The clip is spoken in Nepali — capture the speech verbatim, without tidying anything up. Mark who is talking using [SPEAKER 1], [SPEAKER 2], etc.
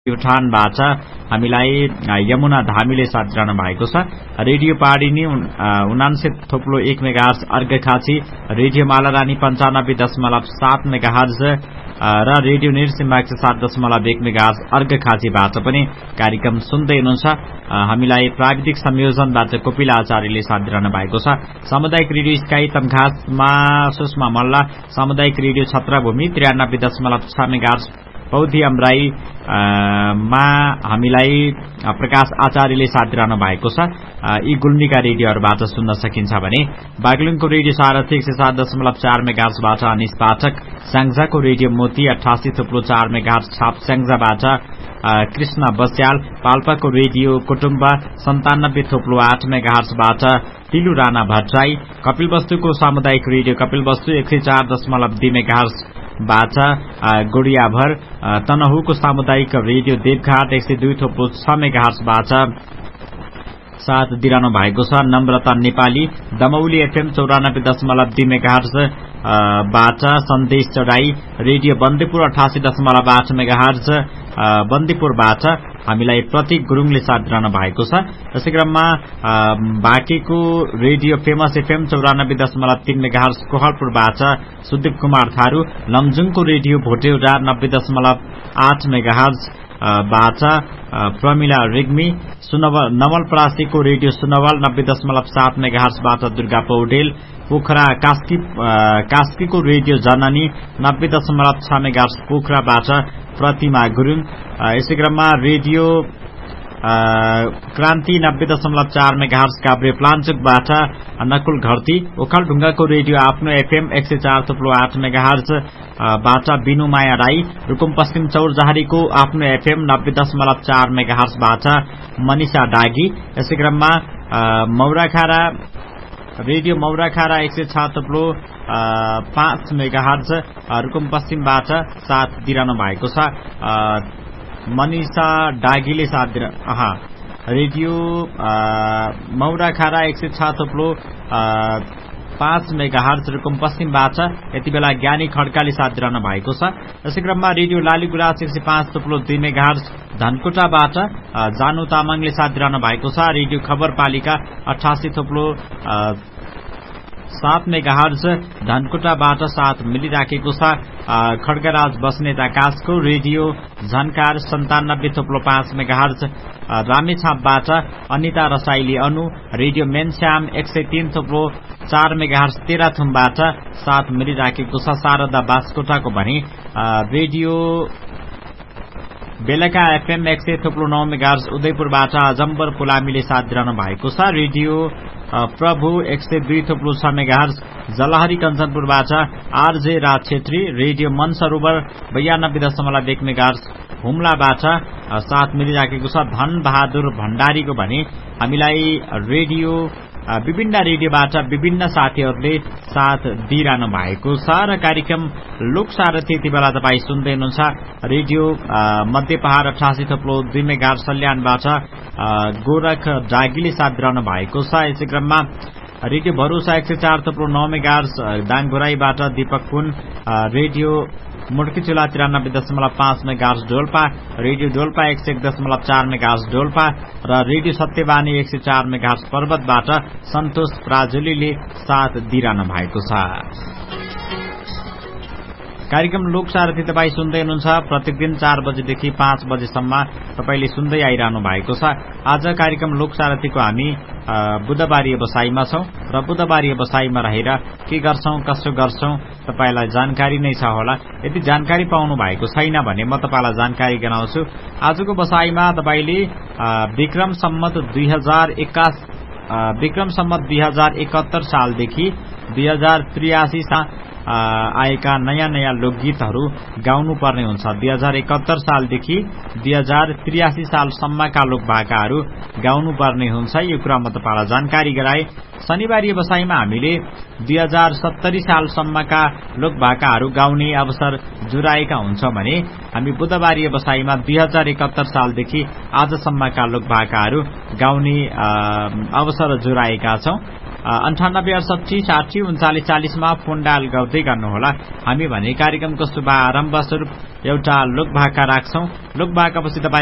[SPEAKER 1] प्युठानबाट हामीलाई यमुना धामीले साथ दिइरहनु भएको छ। रेडियो पाडिनी उनान्से थोप्लो एक मेगाहर्ज अर्घखाँची, रेडियो मालारानी पञ्चानब्बे दशमलव सात मेगाहर्ज र रेडियो निर्सिम्हा एक सय सात दशमलव एक मेगाहर्ज अर्घखाँचीबाट पनि कार्यक्रम सुन्दै हुनुहुन्छ। हामीलाई प्राविधिक संयोजनबाट कोपिला आचार्यले साथ दिइरहनु भएको छ। सामुदायिक रेडियो स्काई तमघासमा सुषमा मल्ल, सामुदायिक रेडियो छत्रभूमि त्रियानब्बे दशमलव छ मेगाहर्ज पौधी अमराई मा हामीलाई प्रकाश आचार्यले साथ दिइरहनु भएको छ। यी गुल्मीका रेडियोहरूबाट सुन्न सकिन्छ भने बागलुङको रेडियो सारथी एक सय सात दशमलव चार मेगाहर्जबाट अनिस पाठक, स्याङ्जाको रेडियो मोती अठासी थुप्लो चार मेगाहर्ज छाप स्याङ्जाबाट कृष्ण बस्याल, पाल्पाको रेडियो कुटुम्ब सन्तानब्बे थोप्लो आठ मेगाहर्जबाट तिलु राणा भट्टराई, कपिलवस्तुको सामुदायिक रेडियो कपिलवस्तु एक सय चार दशमलव दुई मेगाहर्ज बाट गुडियाभर, तनहुको सामुदायिक रेडियो देवघाट एक सय दुई थोप्लो छ मेगाहर्जबाट साथ दिइरहनु भएको छ। नम्रता नेपाली, दमौली एफएम चौरानब्बे दशमलव दुई मेगाहर्ज बाट सन्देश चढाई, रेडियो बन्दीपुर अठासी दशमलव आठ मेगाहर्ज बन्दीपुरबाट हामीलाई प्रतीक गुरुङले साथ दिइरहनु भएको छ। यसै क्रममा बाँकीको रेडियो फेमस एफएम चौरानब्बे दशमलव तीन मेगाहर्ज कोहलपुरबाट सुदीप कुमार थारू, लमजुङको रेडियो भोटेउडा नब्बे दशमलव आठ मेगाहर्ज बाट प्रमिला रेग्मी, नवलपरासीको रेडियो सुनवल नब्बे दशमलव सात मेगाहर्जबाट दुर्गा पौडेल, पोखरा कास्की कास्कीको रेडियो जननी नब्बे दशमलव छ मेगाहर्ज पोखराबाट प्रतिमा गुरुङ। यसै क्रममा रेडियो क्रान्ति नब्बे दशमलव चार मेगाहर्ज काभ्रे प्लान्चुकबाट नकुल घरती, ओखलढुङ्गाको रेडियो आफ्नो एफएम एक सय चार थुप्लो आठ मेगाहर्ज बाट बिनु माया राई, रुकुम पश्चिम चौरजहारीको आफ्नो एफएम नब्बे दशमलव चार मेगाहर्जबाट मनिषा डागी। यसै क्रममा मौराखारा रेडियो मौराखारा एक सय छ थुप्लो पाँच मेगाहर्ज रुकुम पश्चिमबाट साथ दिइरहनु भएको छ। मनिषा डागीले साथ दिएर अहा रेडियो मौराखारा एक सय छ थोप्लो पाँच मेगाहर्ज रुकुम पश्चिमबाट यति बेला ज्ञानी खड्काले साथ दिइरहनु भएको छ। यसै क्रममा रेडियो लालीगुराँस एक सय पाँच थोप्लो दुई मेगाहर्ज धनकुटाबाट जानु तामाङले साथ दिइरहनु भएको छ। रेडियो खबरपालिका अठासी थोप्लो सात मेगाहर्ज धनकुटाबाट साथ मिलिराखेको छ। खड्गराज बस्नेत आकाशको रेडियो झन्कार सन्तानब्बे थोप्लो पाँच मेगाहर्ज रामेछापबाट अनिता रसाइली अनु, रेडियो मेनश्याम एक सय तीन थोप्लो चार मेगाहर्ज तेह्रथुमबाट साथ मिलिराखेको छ। शारदा बास्कोटाको भने रेडियो बेलका एफएम एक सय थोप्लो नौ मेगाहर्ज उदयपुरबाट अजम्बर पुलामीले साथ दिइरहनु भएको छ। रेडियो प्रभु एक सय दुई थोप्लो छ मेगाहर्ज जलहरी कञ्चनपुरबाट आरजे राज छेत्री, रेडियो मनसरोवर बयानब्बे दशमलव एक मेगाहर्ज हुम्लाबाट साथ मिलिराखेको छ। धन बहादुर भण्डारीको भने हामीलाई रेडियो विभिन्न रेडियोबाट विभिन्न साथीहरूले साथ दिइरहनु भएको छ र कार्यक्रम लोकसारथी यति बेला तपाईँ सुन्दै हुनुहुन्छ। रेडियो मध्य पहाड अठासी थोप्लो दुई मेगाहर्ज सल्यानबाट गोरख डागीले साथ दिइरहनु भएको छ। यसै क्रममा रेडियो भरोसा एक सय चार थोप्लो नौ मेगाहर्ज दाङघोराईबाट दीपक कुन, रेडियो मुड्कीचुला तिरानब्बे दशमलव पाँच मेगाहर्ज डोल्पा, रेडियो डोल्पा एक सय एक दशमलव चार मेगाहर्ज डोल्पा र रेडियो सत्यवाणी एक सय चार मेगाहर्ज पर्वतबाट सन्तोष प्राजुलीले साथ दिइरहनु भएको छ। कार्यक्रम लोकसारथी तपाईँ सुन्दै हुनुहुन्छ। प्रत्येक दिन चार बजेदेखि पाँच बजेसम्म तपाईँले सुन्दै आइरहनु भएको छ। आज कार्यक्रम लोकसारथीको हामी बुधबारी व्यवसायमा छौं र बुधबारी व्यवसायमा रहेर के गर्छौं कसो गर्छौं तपाईलाई जानकारी नै छ होला। यदि जानकारी पाउनु भएको छैन भने म तपाईलाई जानकारी गराउँछु। आजको व्यवसायमा तपाईले विक्रम सम्मत दुई हजार एक्काइस विक्रम सम्मत दुई हजार एकहत्तर सालदेखि दुई हजार त्रियासी सा आएका नयाँ नयाँ लोकगीतहरू गाउनु पर्ने हुन्छ। दुई हजार एकहत्तर सालदेखि दुई हजार त्रियासी सालसम्मका लोकभाकाहरू गाउनु पर्ने हुन्छ। यो कुरा म तपाईलाई जानकारी गराए। शनिबार व्यवसायमा हामीले दुई हजार सत्तरी सालसम्मका लोकभाकाहरू गाउने अवसर जुराएका हुन्छौं भने हामी बुधबार व्यवसायमा दुई हजार एकहत्तर सालदेखि आजसम्मका लोकभाकाहरू गाउने अवसर जुराएका छौं। अन्ठानब्बे अडसठी साठी उन्चालिस चालिसमा फोन डायल गर्दै गर्नुहोला। हामी भने कार्यक्रमको शुभारम्भ स्वरूप एउटा लोकभाका राख्छौं। लोकभाकापछि